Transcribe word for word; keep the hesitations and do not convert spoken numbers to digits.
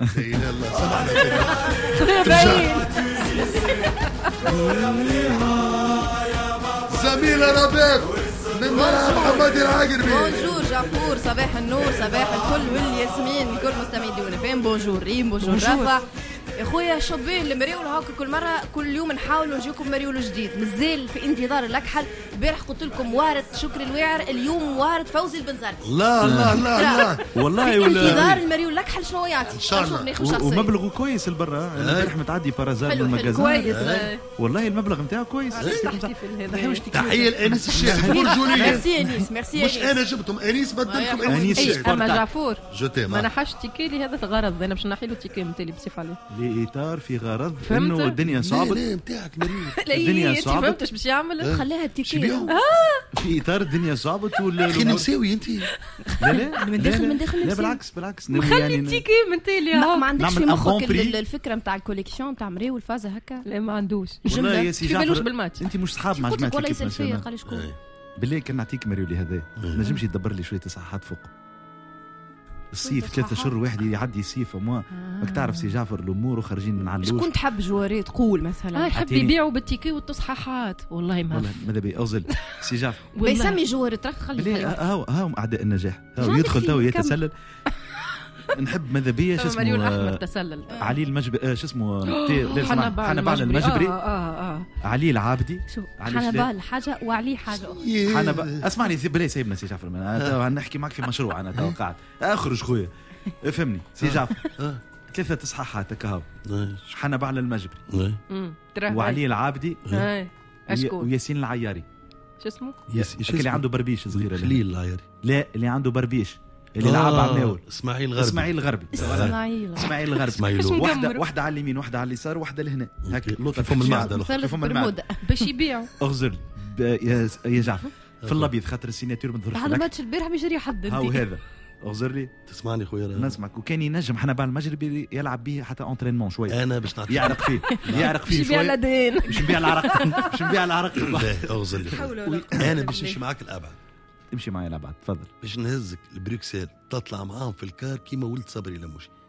يلا سمعنا زميلة رباب من محمد العاقربي. بونجور جعفور، صباح النور، صباح الفل والياسمين لكل مستمعي دون فين. بونجور ريم، بونجور رفا يا خويا. شوبين المريول هاكا كل مره كل يوم نحاولوا نجيكم مريول جديد، مازال في انتظار الاكحل. البارح قلت لكم وارد شكري الواعر، اليوم وارد فوزي البنزرتي. لا لا لا لا والله ولا انتظار المريول الاكحل شنو يعطي ان شاء الله. ومبلغ كويس البرا البارح متعدي بارازار من المجازر كويس. والله المبلغ نتاعو كويس. تحيه لانيس الشيخ برجوليه. ميرسي انيس، ميرسي مش انا جبتهم انيس بدلكم انيس. اما جعفور جوتي ما نحش تيكي لي هذا غرض، انا باش نحي له تيكي نتاعي بصفه عليه لإطار في غرض انه الدنيا صعبت. لا نتاعك مريم الدنيا صعبت، فهمتش باش يعمل خليها التيكي في اطار الدنيا صعبت ولا اخي نمساوي انت. لا لا من داخل من داخل لا بالعكس بالعكس خلي التيكي من تالي. ما عندكش في مخك الفكره نتاع الكوليكسيون نتاع مريو والفازه هكا؟ لا ما عندوش والله يا سي جعفر بالماتش. انت مش صحاب مع قلت جماعه ولا يسال الكيب فيا قال شكون بالله كان نعطيك مريو لي هذا نجمش يدبر لي شويه تصحات فوق الصيف ثلاثة شهور واحد يعدي الصيف وما ماك تعرف سي جعفر الامور وخارجين من علوش. شكون تحب جواري تقول مثلا؟ اه يحب يبيعوا بالتيكي والتصحيحات والله ما والله ماذا بي اغزل سي جعفر بيسمي جواري ترى خلي هاو هاو اعداء النجاح هاو يدخل تو يتسلل. نحب ماذا بيا شو اسمه مريول احمد تسلل علي المجبري شو اسمه حنبال المجبري اه اه علي العابدي. حنبال حاجه وعلي حاجه. حنبال اسمعني بلاي سيبنا سي جعفر انا نحكي معك في مشروع انا توقعت اخرج خويا افهمني سي جعفر. ثلاثة تصحيحات هكا هاو حنبال على المجبري وعلي العابدي وياسين العياري. شو اسمه؟ اللي عنده بربيش صغيره. خليل العياري. لا اللي عنده بربيش اللي لعب على الناول. اسماعيل الغربي. اسماعيل الغربي. اسماعيل اسماعيل الغربي. واحده واحده على اليمين واحده على اليسار واحده لهنا هكا لوطه فم المعده فم المعده باش يبيعوا. اغزر يا يا جعفر في الابيض خاطر السيناتور ما تظهرش هذا ماتش البارح مش يجري حد. هاو هذا اغزر لي تسمعني خويا نسمعك. وكان ينجم حنبال المجربي يلعب به حتى انترينمون شويه. انا باش نعطيك يعرق فيه يعرق فيه شويه. باش نبيع العرق باش نبيع العرق. اغزر لي انا باش نمشي معاك الابعد. امشي معي لابعد تفضل. باش نهزك لبروكسل تطلع معاهم في الكار كيما ولد صبري لموشي.